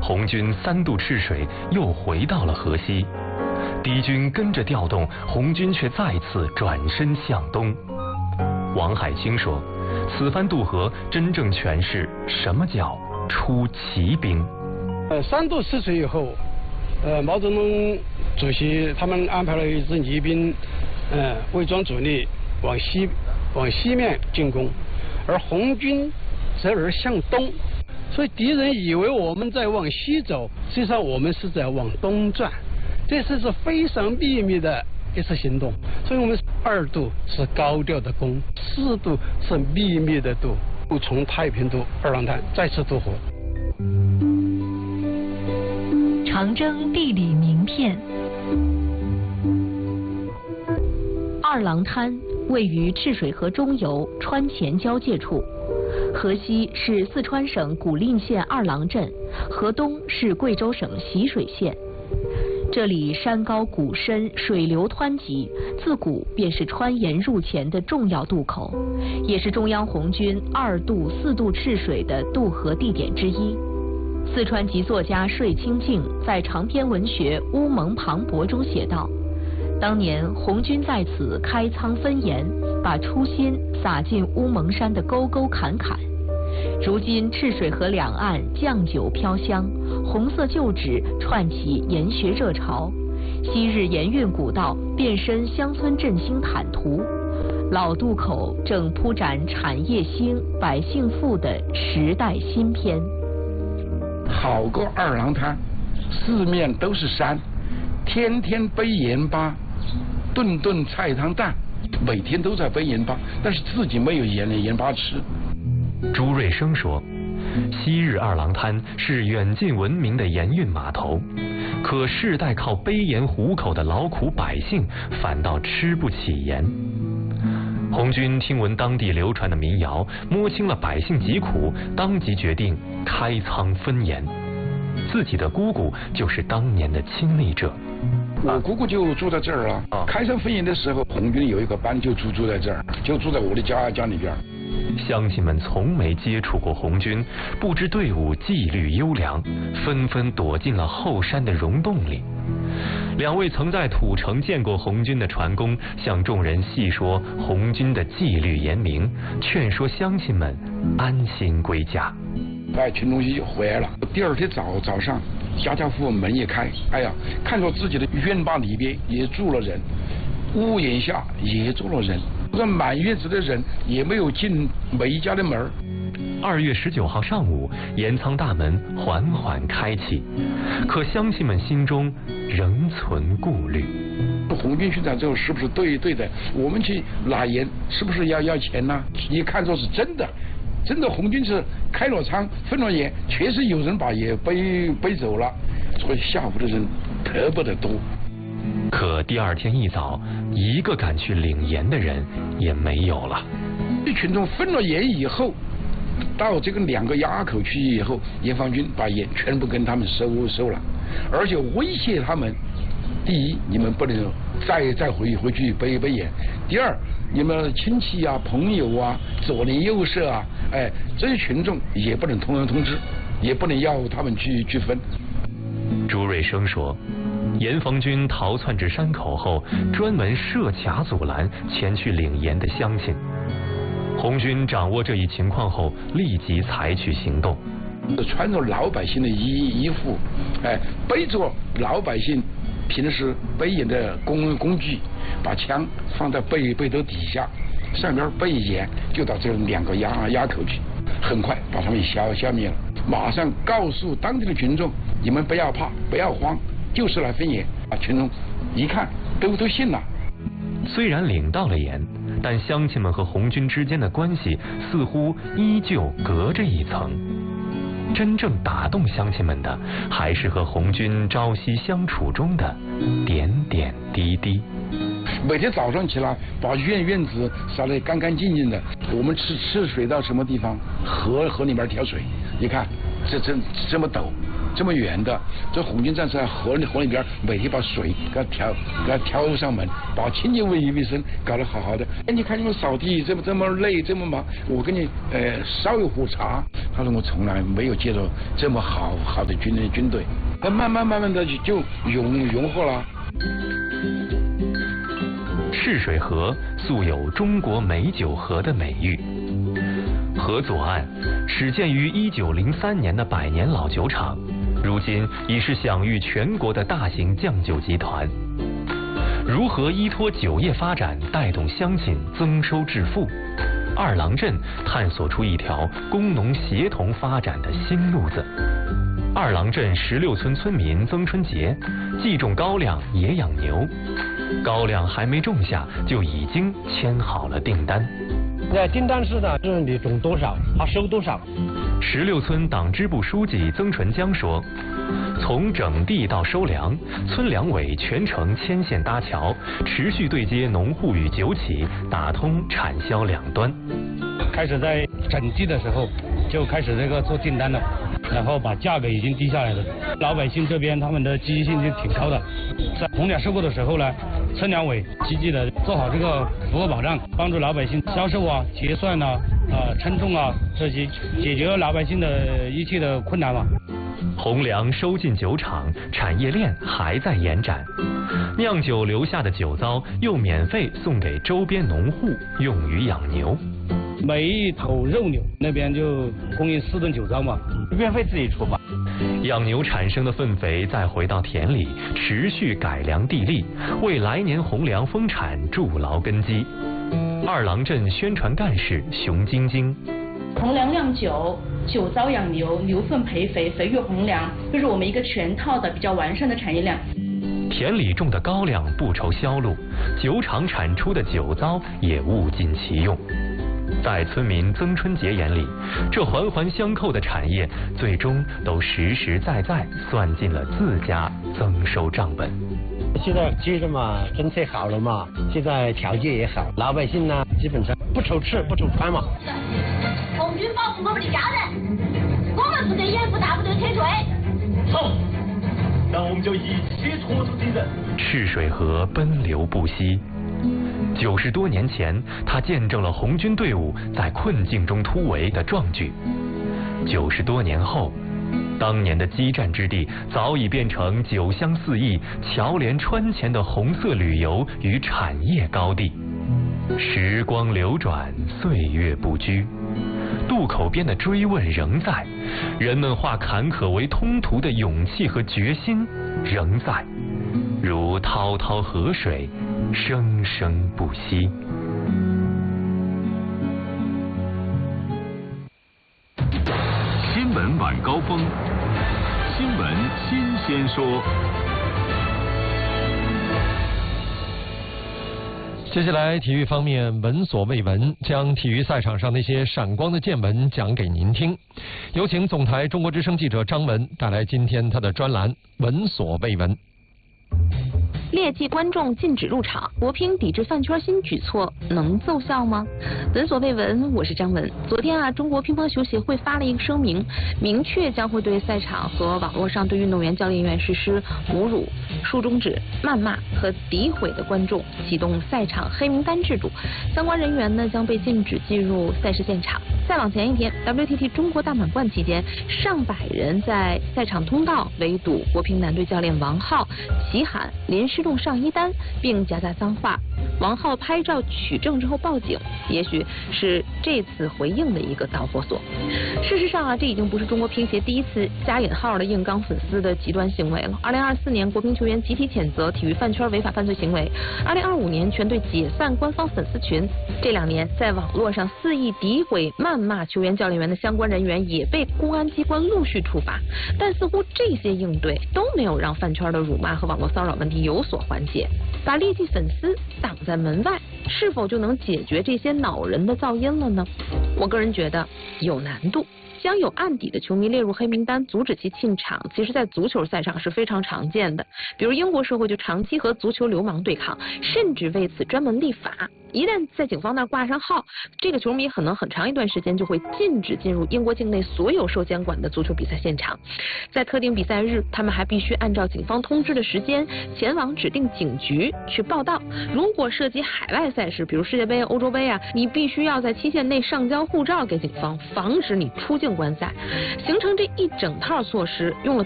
红军3渡赤水，又回到了河西。敌军跟着调动，红军却再次转身向东。王海清说，此番渡河真正诠释什么叫出奇兵。 3渡赤水以后，毛泽东主席他们安排了一支泥兵，伪装主力往西面进攻，而红军则而向东，所以敌人以为我们在往西走，实际上我们是在往东转。这次是非常秘密的一次行动，所以我们2渡是高调的攻，4渡是秘密的渡，从太平渡二郎滩再次渡河。 长征地理名片。二郎滩位于赤水河中游川黔交界处，河西是四川省古蔺县二郎镇，河东是贵州省习水县。这里山高谷深，水流湍急，自古便是川盐入黔的重要渡口，也是中央红军2渡、4渡赤水的渡河地点之一。四川籍作家税清静在长篇文学《乌蒙磅礴》中写道：当年红军在此开仓分盐，把初心撒进乌蒙山的沟沟坎坎。如今赤水河两岸酱酒飘香，红色旧址串起盐学热潮，昔日盐运古道变身乡村振兴坦途，老渡口正铺展产业兴、百姓富的时代新篇。 好个二郎滩，四面都是山，天天背盐巴，顿顿菜汤蛋，每天都在背盐巴，但是自己没有盐巴吃。 朱瑞生说，昔日二郎滩是远近闻名的盐运码头，可世代靠背盐糊口的劳苦百姓反倒吃不起盐。红军听闻当地流传的民谣，摸清了百姓疾苦，当即决定开仓分盐。自己的姑姑就是当年的亲历者。 我姑姑就住在这儿啊。开仓分盐的时候，红军有一个班就住在这儿，就住在我的家里边。 乡亲们从没接触过红军，不知队伍纪律优良，纷纷躲进了后山的溶洞里。两位曾在土城见过红军的船工向众人细说红军的纪律严明，劝说乡亲们安心归家。 群众就回来了。第二天早上，家家户户门一开，哎呀，看到自己的院坝里边也住了人，屋檐下也住了人，这满院子的人也没有进每一家的门。 2月19号上午，盐仓大门缓缓开启，可乡亲们心中仍存顾虑。 红军宣传之后是不是对的？我们去拿盐是不是要钱呢？一看作是真的。真的红军是开了仓分了盐，确实有人把盐背走了，所以下湖的人特别的多。 可第二天一早，一个敢去领盐的人也没有了。 这群众分了盐以后，到这个2个垭口去以后，盐方军把盐全部跟他们收了，而且威胁他们：第一，你们不能再回去背盐；第二，你们亲戚啊、朋友啊、左邻右舍啊，这些群众也不能通知，也不能要他们去分。 朱瑞生说，盐防军逃窜至山口后，专门设卡阻拦前去领盐的乡亲。红军掌握这一情况后，立即采取行动， 穿着老百姓的衣服，背着老百姓平时背盐的工具，把枪放在背兜底下，上边背盐，就到这2个垭口去，很快把他们消灭了。马上告诉当地的群众，你们不要怕，不要慌，就是来分盐。群众一看都信了。 虽然领到了盐，但乡亲们和红军之间的关系似乎依旧隔着一层。真正打动乡亲们的，还是和红军朝夕相处中的点点滴滴。 每天早上起来，把院子扫得干干净净的。我们吃水到什么地方？河里面挑水，你看这么陡， 这么远的，这红军战士在河里边每天把水给它挑上门，把清洁卫生搞得好好的。哎，你看你们扫地这么累这么忙，我给你烧一壶茶。他说我从来没有见到这么好的军队，那慢慢的就融合了。 赤水河素有中国美酒河的美誉。河左岸始建于1903年的100年老酒厂，如今已是享誉全国的大型酱酒集团。如何依托酒业发展带动乡亲增收致富？二郎镇探索出一条工农协同发展的新路子。二郎镇16村村民曾春杰既种高粱也养牛，高粱还没种下就已经签好了订单。 订单是的，就是你种多少，他收多少。 16村党支部书记曾纯江说，从整地到收粮，村两委全程牵线搭桥，持续对接农户与酒企，打通产销两端。 开始在整地的时候就开始这个做订单了，然后把价格已经低下来了。老百姓这边他们的积极性就挺高的，在红粮收购的时候呢，村两委积极的做好这个服务保障，帮助老百姓销售啊、结算啊、称重啊这些，解决老百姓的一切的困难嘛。 红粮收进酒厂，产业链还在延展，酿酒留下的酒糟又免费送给周边农户，用于养牛。 每一头肉牛那边就供应4吨酒糟嘛，运费自己出吧。 养牛产生的粪肥再回到田里，持续改良地力，为来年红粮丰产筑牢根基。二郎镇宣传干事熊晶晶： 红粮酿酒，酒糟养牛，牛粪培肥，肥育红粮，就是我们一个全套的比较完善的产业链。 田里种的高粱不愁销路，酒厂产出的酒糟也物尽其用。在村民曾春杰眼里，这环环相扣的产业最终都实实在在算进了自家增收账本。 现在接着嘛，政策好了嘛，现在条件也好，老百姓呢基本上不愁吃不愁穿嘛。 红军保护我们的家人，我们不得掩护大部队撤退。 好，那我们就一起拖住敌人。 赤水河奔流不息。90多年前，他见证了红军队伍在困境中突围的壮举。90多年后，当年的激战之地早已变成酒香四溢、侨联川前的红色旅游与产业高地。时光流转，岁月不居，渡口边的追问仍在，人们化坎坷为通途的勇气和决心仍在，如滔滔河水，生生不息。 新闻晚高峰，新闻新鲜说。 接下来体育方面，闻所未闻，将体育赛场上那些闪光的见闻讲给您听。有请总台中国之声记者张文带来今天他的专栏《闻所未闻》。 劣迹观众禁止入场，国乒抵制饭圈新举措能奏效吗？闻所未闻，我是张文。昨天中国乒乓球协会发了一个声明，明确将会对赛场和网络上对运动员、教练员实施侮辱、竖中指、谩骂和诋毁的观众启动赛场黑名单制度，相关人员呢将被禁止进入赛事现场。再往前一天 ，WTT 中国大满贯期间，上百人在赛场通道围堵国乒男队教练王皓，齐喊林诗栋上衣单，并夹杂脏话。王皓拍照取证之后报警，也许是这次回应的一个导火索。事实上这已经不是中国乒协第一次加引号的硬刚粉丝的极端行为了。2024年，国乒球员集体谴责体育饭圈违法犯罪行为；2025年，全队解散官方粉丝群。这2年，在网络上肆意诋毁、谩骂球员、教练员的相关人员也被公安机关陆续处罚，但似乎这些应对都没有让饭圈的辱骂和网络骚扰问题有所缓解。把劣迹粉丝挡在门外，是否就能解决这些恼人的噪音了呢？我个人觉得有难度。 将有案底的球迷列入黑名单，阻止其进场，其实在足球赛上是非常常见的。比如英国社会就长期和足球流氓对抗，甚至为此专门立法。一旦在警方那儿挂上号，这个球迷可能很长一段时间就会禁止进入英国境内所有受监管的足球比赛现场。在特定比赛日，他们还必须按照警方通知的时间前往指定警局去报到。如果涉及海外赛事，比如世界杯、欧洲杯啊，你必须要在期限内上交护照给警方，防止你出境观赛。形成这一整套措施，用了